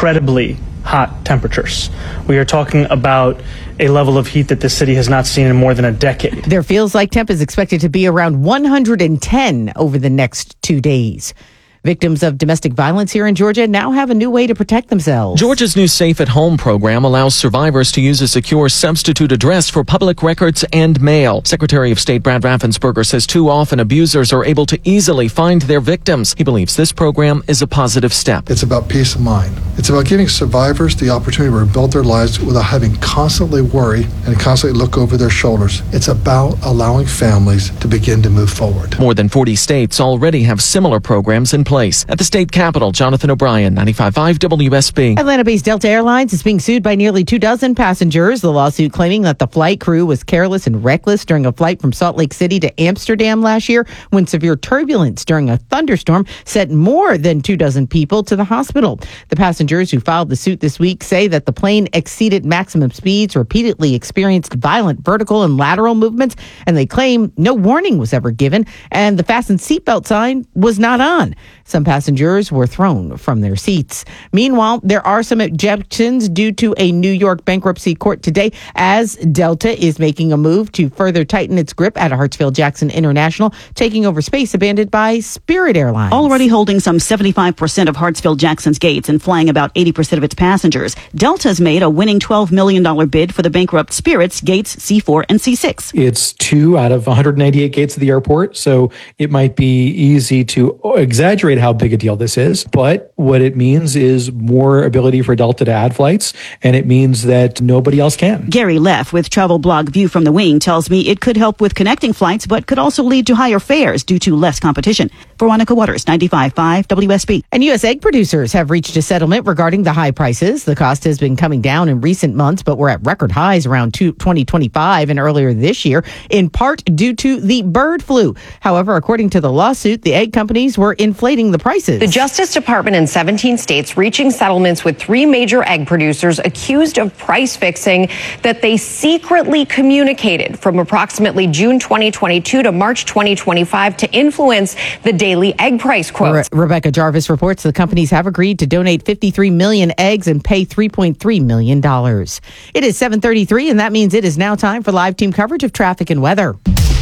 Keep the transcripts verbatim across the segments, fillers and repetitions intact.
incredibly hot temperatures. We are talking about a level of heat that this city has not seen in more than a decade. Their feels like temp is expected to be around one hundred ten over the next two days. Victims of domestic violence here in Georgia now have a new way to protect themselves. Georgia's new Safe at Home program allows survivors to use a secure substitute address for public records and mail. Secretary of State Brad Raffensperger says too often abusers are able to easily find their victims. He believes this program is a positive step. It's about peace of mind. It's about giving survivors the opportunity to rebuild their lives without having constantly worry and constantly look over their shoulders. It's about allowing families to begin to move forward. More than forty states already have similar programs in place. At the state capitol, Jonathan O'Brien, ninety-five point five W S B. Atlanta-based Delta Airlines is being sued by nearly two dozen passengers. The lawsuit claiming that the flight crew was careless and reckless during a flight from Salt Lake City to Amsterdam last year when severe turbulence during a thunderstorm sent more than two dozen people to the hospital. The passengers who filed the suit this week say that the plane exceeded maximum speeds, repeatedly experienced violent vertical and lateral movements, and they claim no warning was ever given and the fasten seatbelt sign was not on. Some passengers were thrown from their seats. Meanwhile, there are some objections due to a New York bankruptcy court today as Delta is making a move to further tighten its grip at Hartsfield-Jackson International, taking over space abandoned by Spirit Airlines. Already holding some seventy-five percent of Hartsfield-Jackson's gates and flying about eighty percent of its passengers, Delta's made a winning twelve million dollars bid for the bankrupt Spirit's gates C four and C six. It's two out of one hundred eighty-eight gates of the airport, so it might be easy to exaggerate how big a deal this is, but what it means is more ability for Delta to add flights, and it means that nobody else can. Gary Leff with travel blog View from the Wing tells me it could help with connecting flights, but could also lead to higher fares due to less competition. Veronica Waters, ninety-five point five W S B. And U S egg producers have reached a settlement regarding the high prices. The cost has been coming down in recent months, but we're at record highs around twenty twenty-five and earlier this year, in part due to the bird flu. However, according to the lawsuit, the egg companies were inflating the prices. The Justice Department in seventeen states reaching settlements with three major egg producers accused of price fixing that they secretly communicated from approximately June twenty twenty-two to March twenty twenty-five to influence the daily egg price quotes. Re- Rebecca Jarvis reports the companies have agreed to donate fifty-three million eggs and pay three point three million dollars. It is seven thirty-three, and that means it is now time for live team coverage of traffic and weather.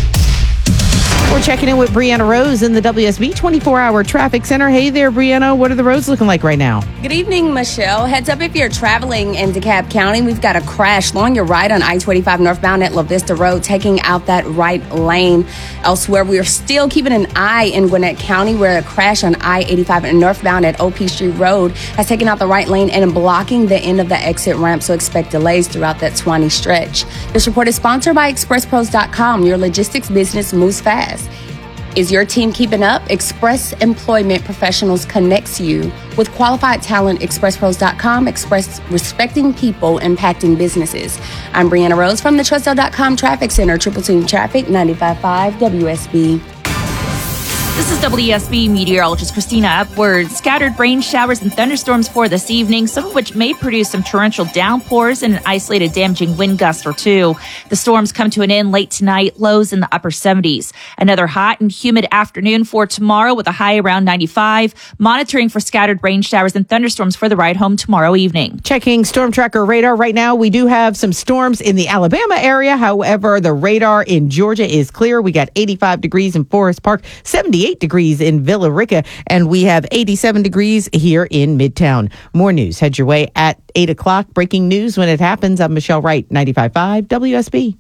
We're checking in with Brianna Rose in the W S B twenty-four hour Traffic Center. Hey there, Brianna. What are the roads looking like right now? Good evening, Michelle. Heads up if you're traveling in DeKalb County. We've got a crash along your right on I twenty-five northbound at La Vista Road, taking out that right lane. Elsewhere, we are still keeping an eye in Gwinnett County, where a crash on I eighty-five and northbound at O P Street Road has taken out the right lane and blocking the end of the exit ramp, so expect delays throughout that Swanee stretch. This report is sponsored by Express Pros dot com. Your logistics business moves fast. Is your team keeping up? Express Employment Professionals connects you with qualified talent. Express Pros dot com. Express respecting people, impacting businesses. I'm Brianna Rose from the Trustdale dot com Traffic Center. Triple Team Traffic, ninety-five point five W S B. This is W S B meteorologist Christina Upward. Scattered rain showers and thunderstorms for this evening, some of which may produce some torrential downpours and an isolated damaging wind gust or two. The storms come to an end late tonight, lows in the upper seventies. Another hot and humid afternoon for tomorrow with a high around ninety-five. Monitoring for scattered rain showers and thunderstorms for the ride home tomorrow evening. Checking Storm Tracker radar right now. We do have some storms in the Alabama area. However, the radar in Georgia is clear. We got eighty-five degrees in Forest Park, seventy-eight degrees in Villa Rica, and we have eighty-seven degrees here in Midtown. More news head your way at eight o'clock. Breaking news when it happens. I'm Michelle Wright, ninety-five point five W S B.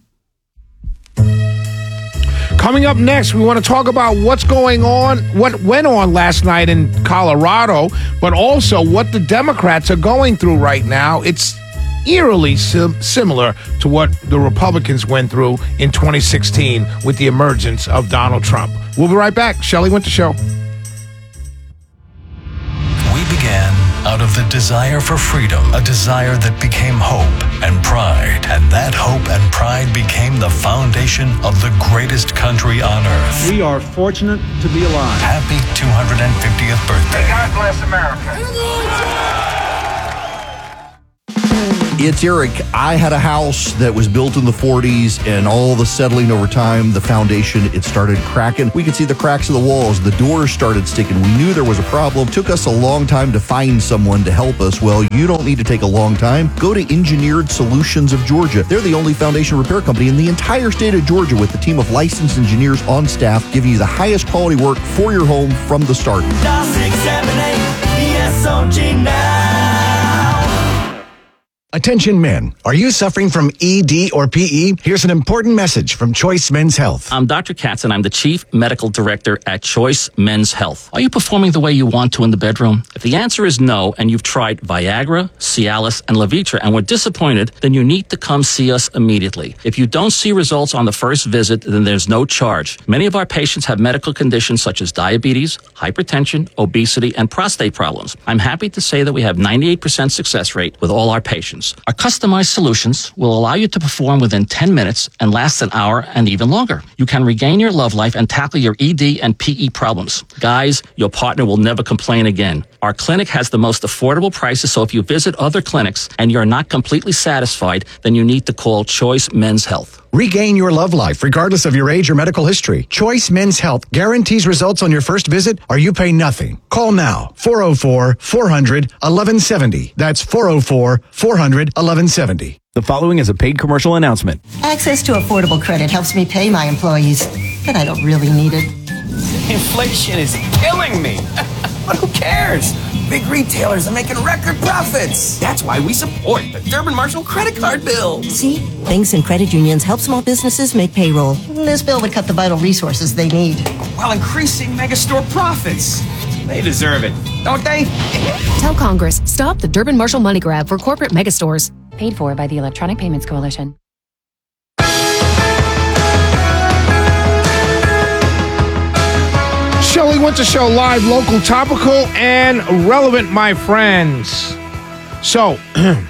Coming up next, we want to talk about what's going on, what went on last night in Colorado, but also what the Democrats are going through right now. It's eerily sim- similar to what the Republicans went through in twenty sixteen with the emergence of Donald Trump. We'll be right back. Shelley Winter Show. We began out of the desire for freedom, a desire that became hope and pride. And that hope and pride became the foundation of the greatest country on earth. We are fortunate to be alive. Happy two hundred fiftieth birthday. God bless America. It's Eric. I had a house that was built in the forties, and all the settling over time, the foundation, it started cracking. We could see the cracks of the walls. The doors started sticking. We knew there was a problem. Took us a long time to find someone to help us. Well, you don't need to take a long time. Go to Engineered Solutions of Georgia. They're the only foundation repair company in the entire state of Georgia with a team of licensed engineers on staff giving you the highest quality work for your home from the start. Dial six seven eight B S O G now. Attention men, are you suffering from E D or P E? Here's an important message from Choice Men's Health. I'm Doctor Katz, and I'm the Chief Medical Director at Choice Men's Health. Are you performing the way you want to in the bedroom? If the answer is no, and you've tried Viagra, Cialis, and Levitra and were disappointed, then you need to come see us immediately. If you don't see results on the first visit, then there's no charge. Many of our patients have medical conditions such as diabetes, hypertension, obesity, and prostate problems. I'm happy to say that we have ninety-eight percent success rate with all our patients. Our customized solutions will allow you to perform within ten minutes and last an hour and even longer. You can regain your love life and tackle your E D and P E problems. Guys, your partner will never complain again. Our clinic has the most affordable prices, so if you visit other clinics and you're not completely satisfied, then you need to call Choice Men's Health. Regain your love life regardless of your age or medical history. Choice Men's Health guarantees results on your first visit or you pay nothing. Call now, four oh four, four hundred, eleven seventy. That's four oh four, four hundred, eleven seventy. The following is a paid commercial announcement. Access to affordable credit helps me pay my employees, but I don't really need it. Inflation is killing me. But who cares? Big retailers are making record profits. That's why we support the Durbin Marshall credit card bill. See? Banks and credit unions help small businesses make payroll. This bill would cut the vital resources they need. While increasing megastore profits. They deserve it, don't they? Tell Congress, stop the Durbin Marshall money grab for corporate megastores. Paid for by the Electronic Payments Coalition. Shelley Winter Show, live, local, topical, and relevant, my friends. So,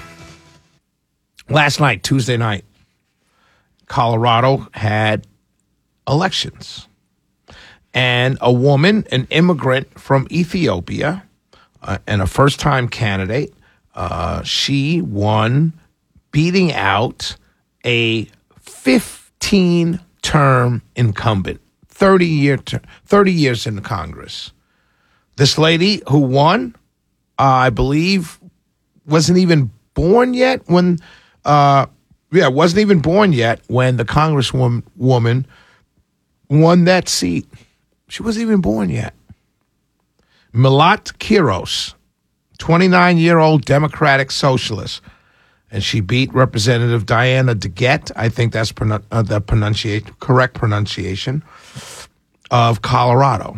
last night, Tuesday night, Colorado had elections. And a woman, an immigrant from Ethiopia, uh, and a first-time candidate, uh, she won, beating out a fifteen-term incumbent. thirty year ter- thirty years in Congress. This lady who won, uh, I believe, wasn't even born yet when, uh, yeah, wasn't even born yet when the Congresswoman woman won that seat. She wasn't even born yet. Milat Quiros, twenty-nine-year-old Democratic Socialist, and she beat Representative Diana DeGette. I think that's pronun- uh, the pronunciation, correct pronunciation, of Colorado.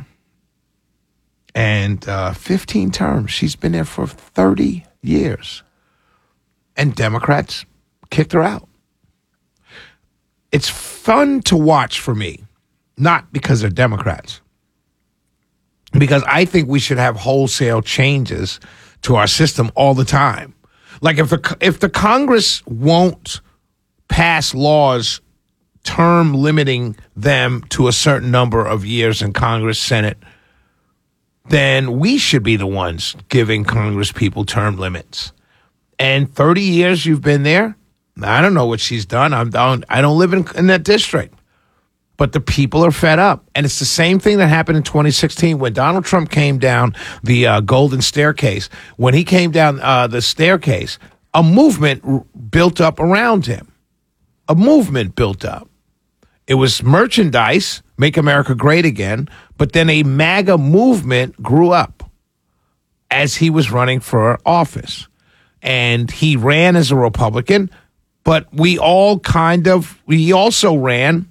And uh, fifteen terms. She's been there for thirty years. And Democrats kicked her out. It's fun to watch for me, not because they're Democrats, because I think we should have wholesale changes to our system all the time. Like if the, if the Congress won't pass laws term limiting them to a certain number of years in Congress, Senate, then we should be the ones giving Congress people term limits. And thirty years you've been there, I don't know what she's done. I'm down, I don't live in, in that district. But the people are fed up. And it's the same thing that happened in twenty sixteen when Donald Trump came down the uh, Golden Staircase. When he came down uh, the staircase, a movement r- built up around him. A movement built up. It was merchandise, Make America Great Again, but then a MAGA movement grew up as he was running for office. And he ran as a Republican, but we all kind of, we also ran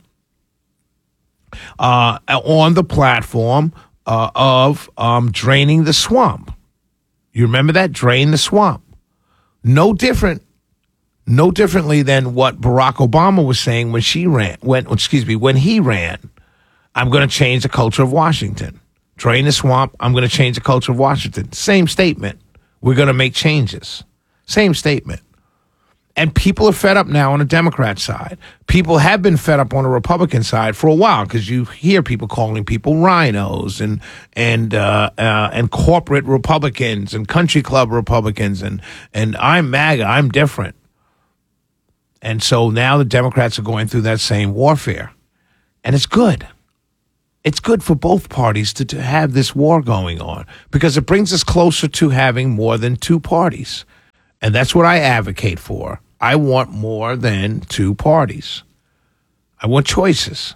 uh, on the platform uh, of um, draining the swamp. You remember that? Drain the swamp. No different. No differently than what Barack Obama was saying when she ran, when, excuse me, when he ran. I'm going to change the culture of Washington. Drain the swamp. I'm going to change the culture of Washington. Same statement. We're going to make changes. Same statement. And people are fed up now on the Democrat side. People have been fed up on the Republican side for a while because you hear people calling people rhinos and and uh, uh, and corporate Republicans and country club Republicans and and I'm MAGA, I'm different. And so now the Democrats are going through that same warfare. And it's good. It's good for both parties to, to have this war going on because it brings us closer to having more than two parties. And that's what I advocate for. I want more than two parties. I want choices.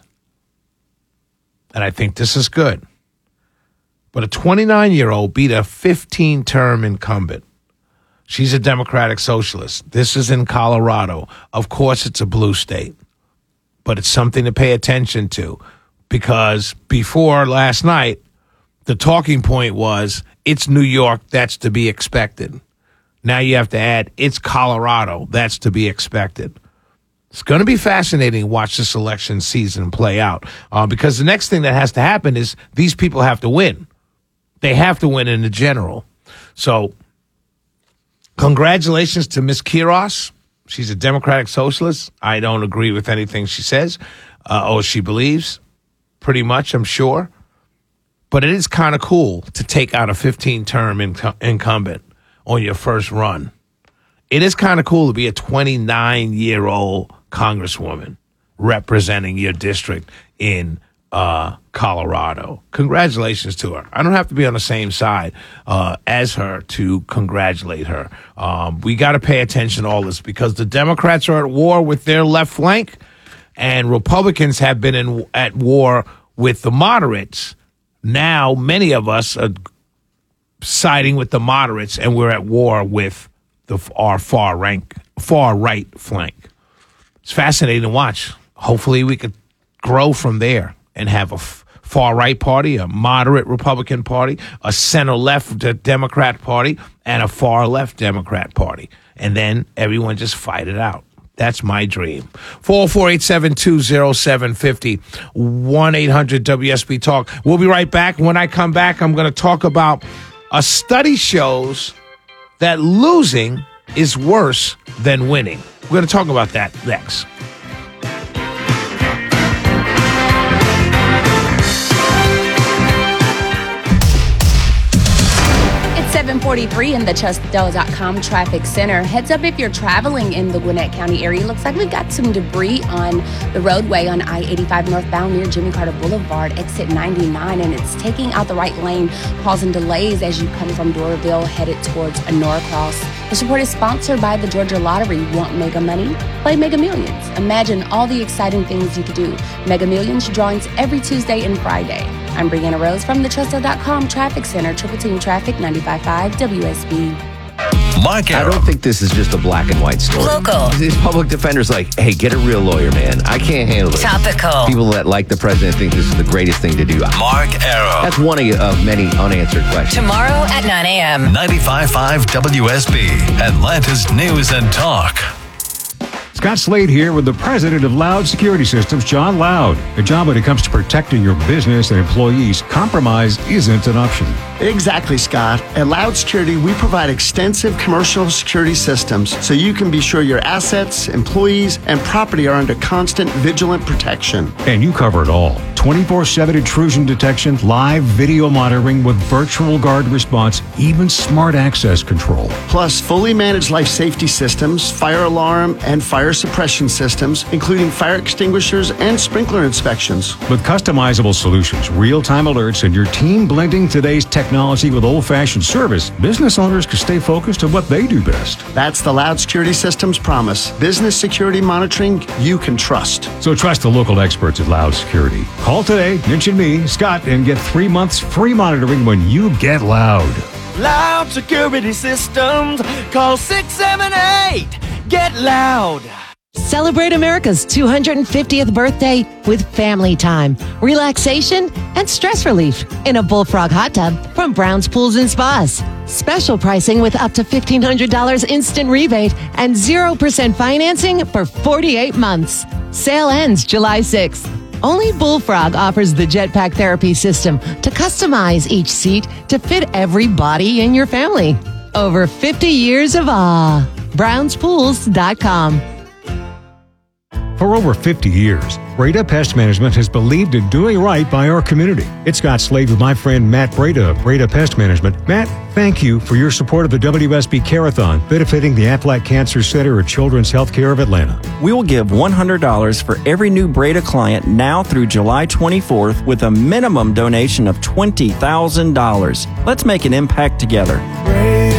And I think this is good. But a twenty-nine-year-old beat a fifteen-term incumbent. She's a Democratic Socialist. This is in Colorado. Of course, it's a blue state. But it's something to pay attention to. Because before last night, the talking point was, it's New York, that's to be expected. Now you have to add, it's Colorado, that's to be expected. It's going to be fascinating to watch this election season play out. Uh, because the next thing that has to happen is these people have to win. They have to win in the general. So, congratulations to Miz Quiroz. She's a Democratic Socialist. I don't agree with anything she says uh, or she believes. Pretty much, I'm sure. But it is kind of cool to take out a fifteen-term inc- incumbent on your first run. It is kind of cool to be a twenty-nine-year-old congresswoman representing your district in uh, Colorado. Congratulations to her. I don't have to be on the same side uh, as her to congratulate her. Um, we got to pay attention to all this because the Democrats are at war with their left flank. And Republicans have been in, at war with the moderates. Now, many of us are siding with the moderates, and we're at war with the, our far rank, far right flank. It's fascinating to watch. Hopefully, we could grow from there and have a f- far right party, a moderate Republican party, a center left Democrat party, and a far left Democrat party. And then everyone just fight it out. That's my dream. four oh four, eight seven two, oh seven five oh, one eight hundred W S B Talk. We'll be right back. When I come back, I'm going to talk about a study shows that losing is worse than winning. We're going to talk about that next. seven forty-three in the Chestel dot com traffic center. Heads up if you're traveling in the Gwinnett County area. Looks like we've got some debris on the roadway on I eighty-five northbound near Jimmy Carter Boulevard, exit ninety-nine, and it's taking out the right lane, causing delays as you come from Doraville headed towards Norcross. This report is sponsored by the Georgia Lottery. Want Mega Money? Play Mega Millions. Imagine all the exciting things you could do. Mega Millions drawings every Tuesday and Friday. I'm Brianna Rose from the Chestel dot com Traffic Center, Triple Team Traffic, ninety-five point five W S B. Mark Arrow. I don't think this is just a black and white story. Local. These public defenders like, hey, get a real lawyer, man. I can't handle it. Topical. People that like the president think this is the greatest thing to do. Mark Arrow. That's one of, of many unanswered questions. Tomorrow at nine a.m. ninety-five point five W S B, Atlanta's News and Talk. Scott Slade here with the president of Loud Security Systems, John Loud. A job when it comes to protecting your business and employees, compromise isn't an option. Exactly, Scott. At Loud Security, we provide extensive commercial security systems so you can be sure your assets, employees, and property are under constant vigilant protection. And you cover it all. twenty-four seven intrusion detection, live video monitoring with virtual guard response, even smart access control. Plus, fully managed life safety systems, fire alarm, and fire suppression systems, including fire extinguishers and sprinkler inspections. With customizable solutions, real-time alerts, and your team blending today's technology with old-fashioned service, business owners can stay focused on what they do best. That's the Loud Security Systems promise. Business security monitoring you can trust. So trust the local experts at Loud Security. Call today, mention me, Scott, and get three months free monitoring when you get Loud. Loud Security Systems. Call six seven eight. Get Loud. Celebrate America's two hundred fiftieth birthday with family time, relaxation, and stress relief in a Bullfrog hot tub from Brown's Pools and Spas. Special pricing with up to fifteen hundred dollars instant rebate and zero percent financing for forty-eight months. Sale ends July sixth. Only Bullfrog offers the Jetpack Therapy System to customize each seat to fit every body in your family. Over fifty years of awe. Browns Pools dot com. For over fifty years, Breda Pest Management has believed in doing right by our community. It's Scott Slade with my friend Matt Breda of Breda Pest Management. Matt, thank you for your support of the W S B Care-a-thon, benefiting the Aflac Cancer Center at Children's Healthcare of Atlanta. We will give one hundred dollars for every new Breda client now through July twenty-fourth with a minimum donation of twenty thousand dollars. Let's make an impact together.